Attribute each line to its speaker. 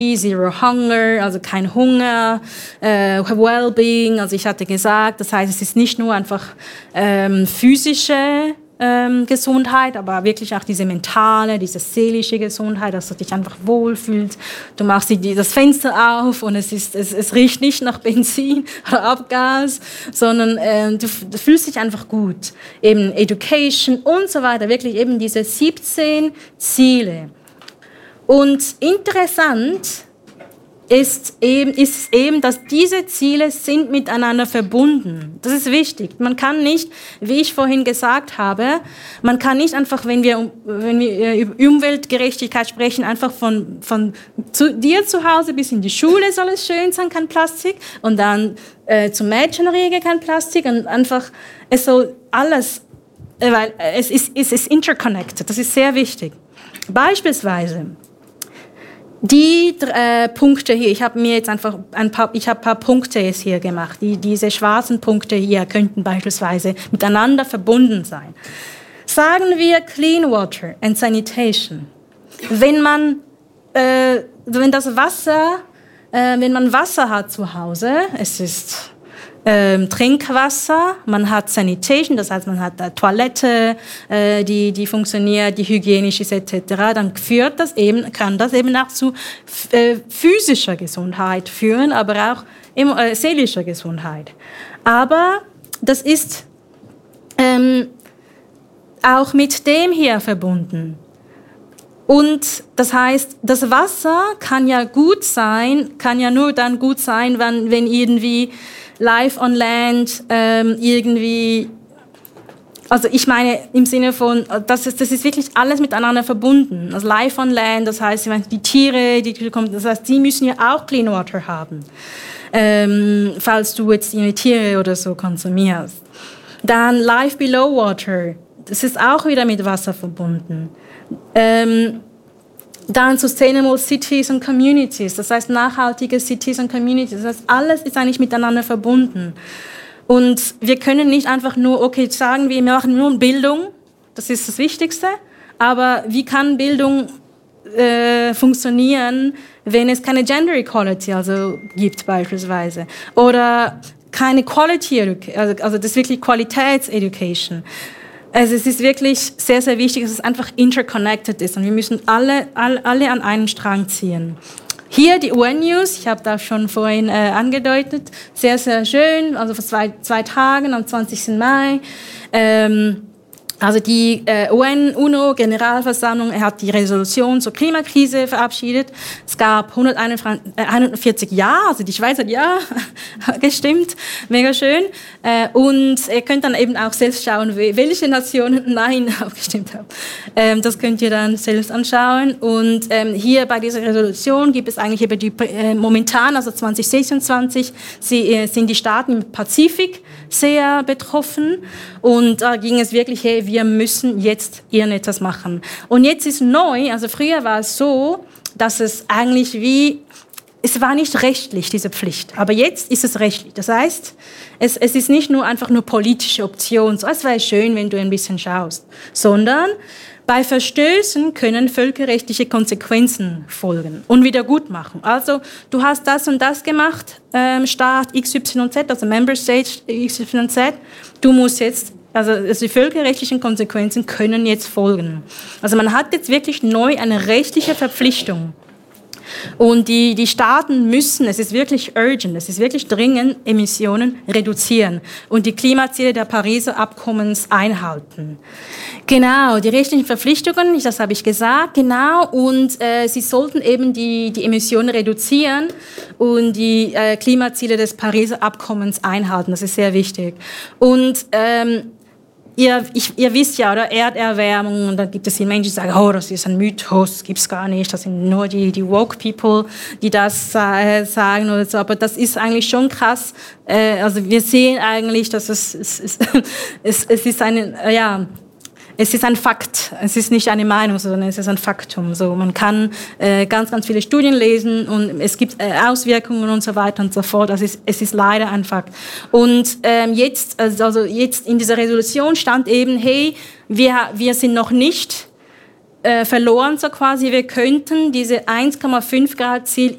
Speaker 1: Zero Hunger, also kein Hunger, Wellbeing, also ich hatte gesagt, das heißt, es ist nicht nur einfach physische Gesundheit, aber wirklich auch diese mentale, diese seelische Gesundheit, dass du dich einfach wohlfühlst. Du machst das Fenster auf und es riecht nicht nach Benzin oder Abgas, sondern du fühlst dich einfach gut. Eben Education und so weiter, wirklich eben diese 17 Ziele. Und interessant ist eben, dass diese Ziele sind miteinander verbunden. Das ist wichtig. Man kann nicht, wie ich vorhin gesagt habe, man kann nicht einfach, wenn wir über Umweltgerechtigkeit sprechen, einfach von dir zu Hause bis in die Schule soll es schön sein, kein Plastik, und dann zum Mädchenriege kein Plastik, und einfach, es soll alles, weil es ist interconnected, das ist sehr wichtig. Beispielsweise, die Punkte hier, ich habe mir jetzt einfach ein paar Punkte jetzt hier gemacht. Diese schwarzen Punkte hier könnten beispielsweise miteinander verbunden sein. Sagen wir Clean Water and Sanitation. Wenn man Wasser hat zu Hause, es ist Trinkwasser, man hat Sanitation, das heißt, man hat Toilette, die funktioniert, die hygienisch ist etc., dann kann das eben auch zu physischer Gesundheit führen, aber auch seelischer Gesundheit. Aber das ist auch mit dem hier verbunden. Und das heißt, das Wasser kann ja nur dann gut sein, wenn irgendwie Life on Land irgendwie, also ich meine im Sinne von, das ist wirklich alles miteinander verbunden. Also Life on Land, das heißt, die Tiere, die kommen, das heißt, die müssen ja auch Clean Water haben, falls du jetzt die Tiere oder so konsumierst. Dann Life Below Water, das ist auch wieder mit Wasser verbunden. Dann Sustainable Cities and Communities, das heißt nachhaltige Cities and Communities, das heißt alles ist eigentlich miteinander verbunden. Und wir können nicht einfach nur, okay, sagen wir machen nur Bildung, das ist das Wichtigste, aber wie kann Bildung funktionieren, wenn es keine Gender Equality gibt beispielsweise, oder keine Quality, also das ist wirklich Qualitätseducation. Also es ist wirklich sehr, sehr wichtig, dass es einfach interconnected ist und wir müssen alle an einen Strang ziehen. Hier die UN-News, ich habe das schon vorhin angedeutet, sehr, sehr schön, also vor zwei Tagen am 20. Mai. Also die UNO-Generalversammlung hat die Resolution zur Klimakrise verabschiedet. Es gab 141 Ja, also die Schweiz hat Ja gestimmt, mega schön. Und ihr könnt dann eben auch selbst schauen, welche Nationen Nein abgestimmt haben. Das könnt ihr dann selbst anschauen. Und hier bei dieser Resolution gibt es eigentlich eben momentan, also 2026, sind die Staaten im Pazifik sehr betroffen. Und da ging es wirklich, hey, wir müssen jetzt etwas machen. Und jetzt ist neu, also früher war es so, dass es eigentlich es war nicht rechtlich, diese Pflicht, aber jetzt ist es rechtlich. Das heißt, es ist nicht nur einfach nur politische Option, so, es wäre schön, wenn du ein bisschen schaust, sondern bei Verstößen können völkerrechtliche Konsequenzen folgen und Wiedergutmachung. Also du hast das und das gemacht, Staat XYZ, also Member State XYZ, du musst jetzt, also die völkerrechtlichen Konsequenzen können jetzt folgen. Also man hat jetzt wirklich neu eine rechtliche Verpflichtung. Und die Staaten müssen, es ist wirklich urgent, es ist wirklich dringend, Emissionen reduzieren und die Klimaziele der Pariser Abkommens einhalten. Genau, die rechtlichen Verpflichtungen, das habe ich gesagt, genau, und sie sollten eben die Emissionen reduzieren und die Klimaziele des Pariser Abkommens einhalten, das ist sehr wichtig. Und Ihr wisst ja, oder Erderwärmung, und da gibt es die Menschen, die sagen, oh, das ist ein Mythos, gibt's gar nicht, das sind nur die woke people, die das sagen oder so, aber das ist eigentlich schon krass. Also wir sehen eigentlich, dass es ist ein Fakt. Es ist nicht eine Meinung, sondern es ist ein Faktum. So, man kann ganz, ganz viele Studien lesen und es gibt Auswirkungen und so weiter und so fort. Es ist leider ein Fakt. Und jetzt in dieser Resolution stand eben, hey, wir sind noch nicht verloren, so quasi. Wir könnten diese 1,5 Grad Ziel